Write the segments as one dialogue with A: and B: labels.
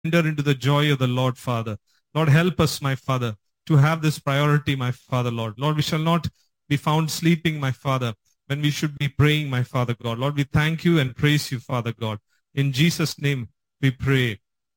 A: enter into the joy of the Lord, Father. Lord, help us, my Father, to have this priority, my Father, Lord. Lord, we shall not be found sleeping, my Father, when we should be praying, my Father God. Lord, we thank you and praise you, Father God. In Jesus' name we pray.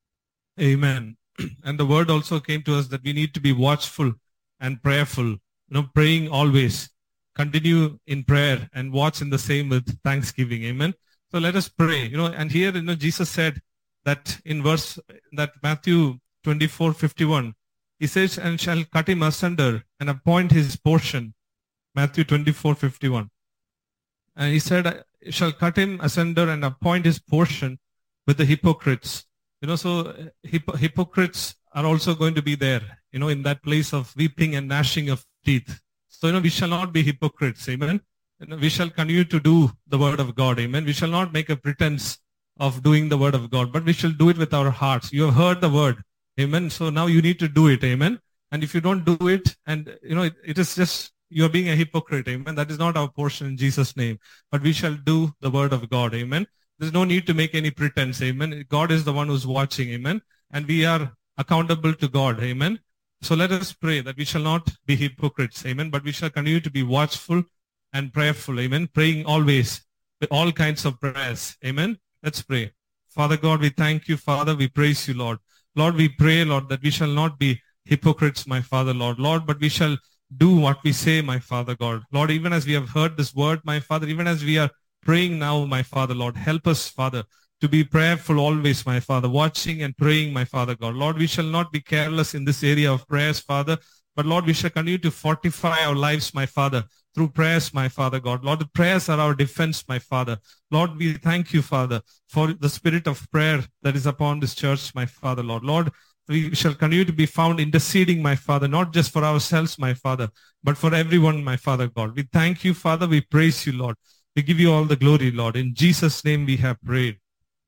A: Amen. And the word also came to us that we need to be watchful and prayerful, praying always. Continue in prayer and watch in the same with thanksgiving. Amen. So let us pray, and here, Jesus said that in that Matthew 24:51, he says, and shall cut him asunder and appoint his portion. Matthew 24:51. And he said, shall cut him asunder and appoint his portion with the hypocrites. So hypocrites are also going to be there, in that place of weeping and gnashing of teeth. So, we shall not be hypocrites. Amen. We shall continue to do the word of God. Amen. We shall not make a pretense of doing the word of God, but we shall do it with our hearts. You have heard the word. Amen. So now you need to do it. Amen. And if you don't do it, and, it is just, you're being a hypocrite. Amen. That is not our portion in Jesus' name. But we shall do the word of God. Amen. There's no need to make any pretense. Amen. God is the one who's watching. Amen. And we are accountable to God. Amen. So let us pray that we shall not be hypocrites. Amen. But we shall continue to be watchful and prayerful. Amen. Praying always with all kinds of prayers. Amen. Let's pray. Father God, we thank you, Father. We praise you, Lord. Lord, we pray, Lord, that we shall not be hypocrites, my Father, Lord. Lord, but we shall do what we say, my Father God. Lord, even as we have heard this word, my Father, even as we are praying now, my Father, Lord, help us, Father, to be prayerful always, my Father, watching and praying, my Father God. Lord, we shall not be careless in this area of prayers, Father, but Lord, we shall continue to fortify our lives, my Father, through prayers, my Father God. Lord, the prayers are our defense, my Father. Lord, we thank you, Father, for the spirit of prayer that is upon this church, my Father, Lord. Lord, we shall continue to be found interceding, my Father, not just for ourselves, my Father, but for everyone, my Father God. We thank you, Father. We praise you, Lord. We give you all the glory, Lord. In Jesus' name we have prayed.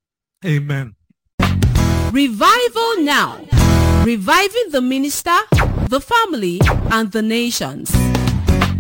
A: Amen.
B: Revival now. Reviving the minister, the family, and the nations.